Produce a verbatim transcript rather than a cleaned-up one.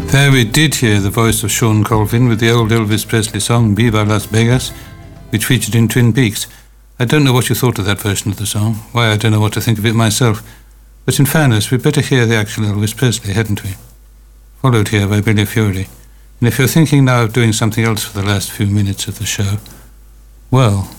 There we did hear the voice of Sean Colvin with the old Elvis Presley song Viva Las Vegas, which featured in Twin Peaks. I don't know what you thought of that version of the song, why I don't know what to think of it myself, but in fairness we'd better hear the actual Elvis Presley, hadn't we? Followed here by Billy Fury. And if you're thinking now of doing something else for the last few minutes of the show, well,